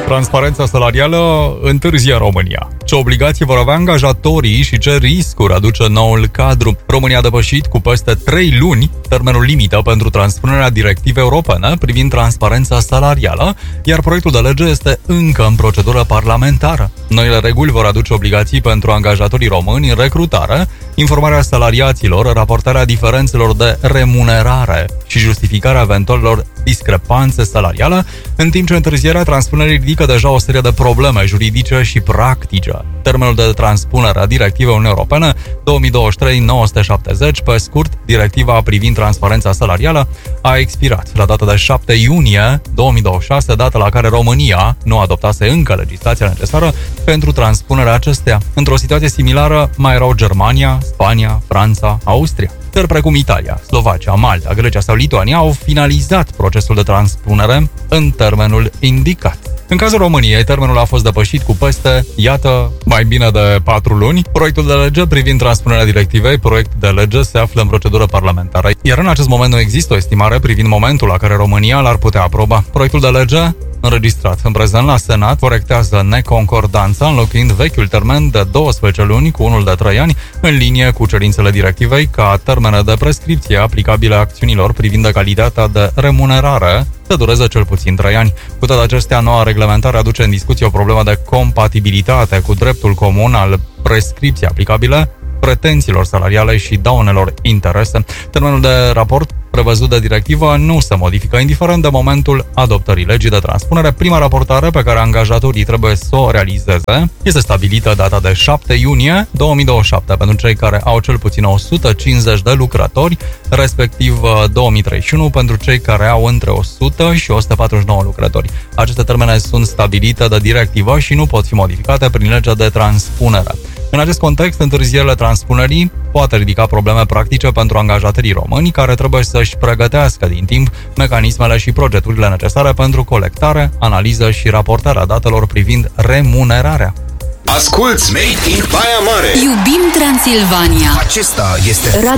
Transparența salarială întârzie în România. Ce obligații vor avea angajatorii și ce riscuri aduce noul cadru? România a depășit cu peste 3 luni termenul limită pentru transpunerea directivei europene privind transparența salarială, iar proiectul de lege este încă în procedură parlamentară. Noile reguli vor aduce obligații pentru angajatorii români în recrutare, informarea salariaților, raportarea diferențelor de remunerare și justificarea eventualelor discrepanțe salariale, în timp ce întârzierea transpunerii ridică deja o serie de probleme juridice și practice. Termenul de transpunere a directivei Uniunii Europene 2023-970, pe scurt, directiva privind transparența salarială, a expirat la data de 7 iunie 2026, data la care România nu adoptase încă legislația necesară pentru transpunerea acesteia. Într-o situație similară mai erau Germania, Spania, Franța, Austria. Țări precum Italia, Slovacia, Malta, Grecia sau Lituania au finalizat procesul de transpunere în termenul indicat. În cazul României, termenul a fost depășit cu peste, mai bine de 4 luni. Proiectul de lege privind transpunerea directivei, proiect de lege, se află în procedură parlamentară, iar în acest moment nu există o estimare privind momentul la care România l-ar putea aproba. Proiectul de lege, înregistrat în prezent la Senat, corectează neconcordanța, înlocuind vechiul termen de 12 luni cu unul de 3 ani, în linie cu cerințele directivei ca termene de prescripție aplicabile acțiunilor privind egalitatea de remunerare să dureze cel puțin 3 ani. Cu toate acestea, noua reglementare aduce în discuție o problemă de compatibilitate cu dreptul comun al prescripției aplicabile pretențiilor salariale și daunelor interese. Termenul de raport prevăzut de directivă nu se modifică indiferent de momentul adoptării legii de transpunere. Prima raportare pe care angajatorii trebuie să o realizeze este stabilită data de 7 iunie 2027 pentru cei care au cel puțin 150 de lucrători, respectiv 2031 pentru cei care au între 100 și 149 lucrători. Aceste termene sunt stabilite de directivă și nu pot fi modificate prin legea de transpunere. În acest context, întârzierile transpunerii poate ridica probleme practice pentru angajatorii români care trebuie să-și pregătească din timp mecanismele și procedurile necesare pentru colectare, analiză și raportarea datelor privind remunerarea. Asculți Made in Baia Mare! Iubim Transilvania! Acesta este